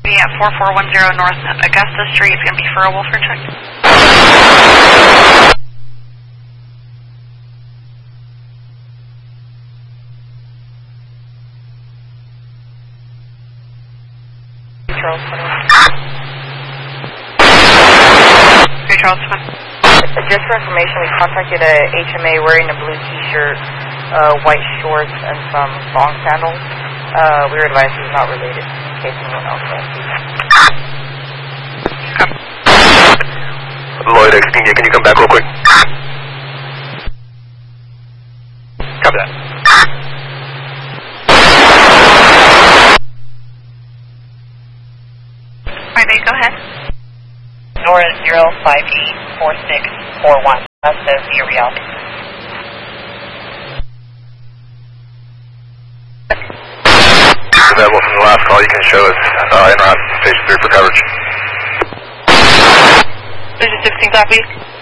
Be at 4410 North Augusta Street. It's going to be for a Wolford check. Charles 3 Charles 1. Just for information, we contacted a HMA wearing a blue t-shirt, white shorts, and some long sandals. We were advised he's not related, in case anyone else wants to. Lloyd, can you come back real quick? Copy that. Alright, go ahead. Nora 0584641. That's the via reality. Available from the last call, you can show us en route station 3 for coverage. Station 16 copy.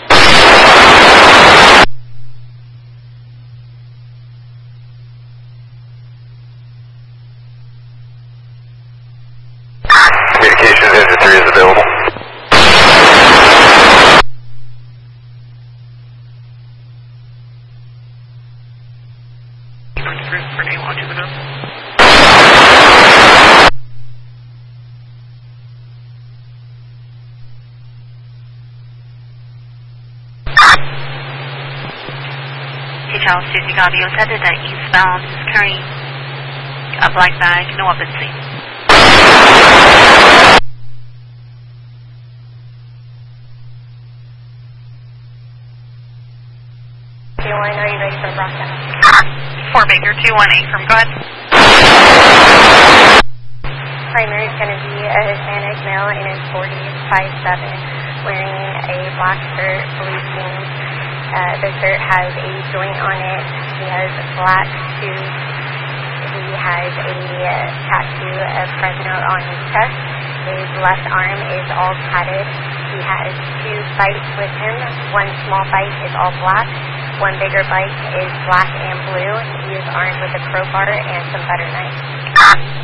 Communications engine 3 is available. For name, I'll do the note. Charles 50 copy. Was headed eastbound, is carrying a black bag, no weapons seen. Are you ready for broadcast? 4 Baker 218 from, go ahead. Primary is going to be a Hispanic male in his 40s, 5'7", wearing a black shirt, blue jeans. The shirt has a joint on it. He has black shoes. He has a tattoo of Fresno on his chest. His left arm is all tatted. He has 2 bites with him. One small bite is all black. One bigger bite is black and blue. He is armed with a crowbar and some butter knives.